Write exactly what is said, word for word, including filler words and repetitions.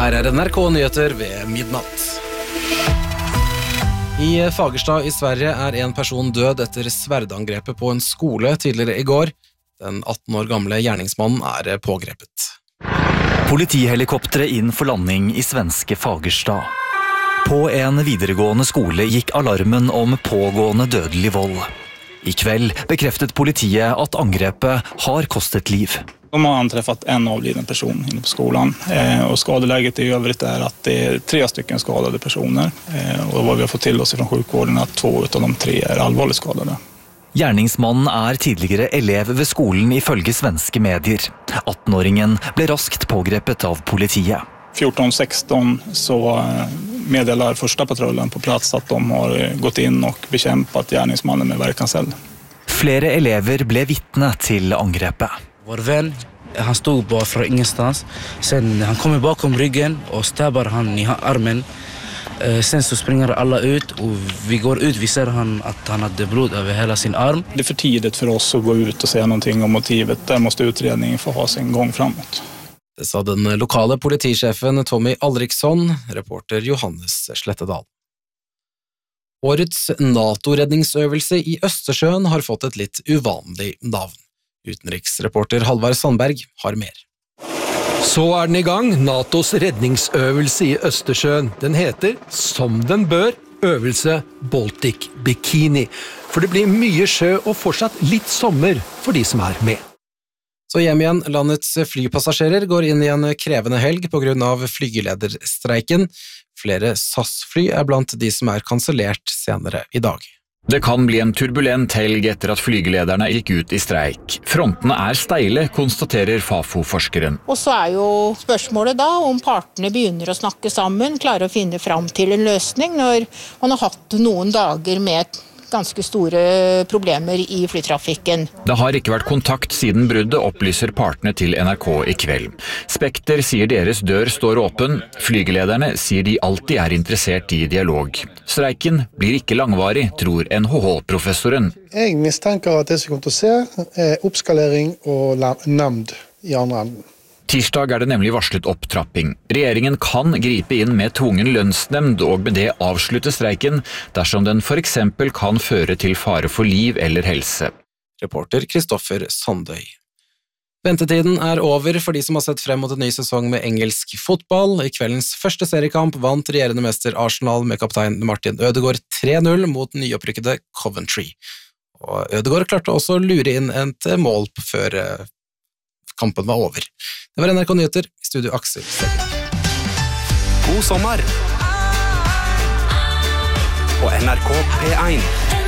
Her er N R K-nyheter ved midnatt. I Fagersta i Sverige er en person død etter sverdangrepet på en skole tidligere i går. Den atten år gamle gjerningsmannen er pågrepet. Politihelikoptre inn for landing i svenske Fagersta. På en videregående skole gikk alarmen om pågående dødelig vold. I kveld bekreftet politiet at angrepet har kostet liv. De har anträffat en avliden person inne på skolan eh, och skadeläget i övrigt är att det är tre stycken skadade personer eh, och vad vi har fått till oss från sjukvården är att två av de tre är allvarligt skadade. Gjerningsmannen er tidligere elev ved skolen ifølge svenske medier. atten-åringen ble raskt pågrepet av politiet. fjorton sexton så meddelar första patrullen på plats att de har gått in och bekämpat gärningsmannen med verkanseld. Flere elever ble vittne til angrepet. Vår vän, han stod bara från ingenstans. Sen han kommer bakom ryggen och stabbar han i armen. Sen så springer alla ut och vi går ut, vi ser han att han hade blod över hela sin arm. Det är för tidigt för oss att gå ut och säga någonting om motivet. Där måste utredningen få ha sin gång framåt. Det sa den lokale politisjefen Tommy Alriksson, reporter Johannes Slettedal. Årets NATO-redningsøvelse i Østersjøen har fått et litt uvanlig navn. Utenriksreporter Halvard Sandberg har mer. Så er den i gang, NATOs redningsøvelse i Østersjøen. Den heter, som den bør, øvelse Baltic Bikini. For det blir mye sjø og fortsatt litt sommer for de som er med. Så hjem igjen, landets flypassasjerer går inn i en krevende helg på grunn av flygelederstreiken. Flere S A S-fly er blant de som er kansellert senere i dag. Det kan bli en turbulent helg etter at flygelederne gikk ut i streik. Frontene er steile, konstaterer Fafo-forskeren. Og så er jo spørsmålet da om partene begynner å snakke sammen, klarer å finne fram til en løsning når man har hatt noen dager med ganske store problemer i flytrafikken. Det har ikke vært kontakt siden bruddet, opplyser partene til N R K i kveld. Spekter sier deres dør står åpen. Flygelederne sier de alltid er interessert i dialog. Streiken blir ikke langvarig, tror N H H-professoren. Jeg mistenker at det som kommer til å se er oppskalering og nemnd i andre enden. Tirsdag er det nemlig varslet opptrapping. Regjeringen kan gripe inn med tvungen lønnsnemnd og med det avslutte streiken dersom den for eksempel kan føre til fare for liv eller helse. Reporter Kristoffer Sandøy. Ventetiden er over for de som har sett frem mot en ny sesong med engelsk fotball. I kveldens første seriekamp vant regjerende mester Arsenal med kaptein Martin Ødegaard tre null mot nyopprykkede Coventry. Og Ødegaard klarte også å lure inn et mål før kampen var over. Det var N R K-nyheter, i studio Aksel Selvik. God sommer! Og N R K P én.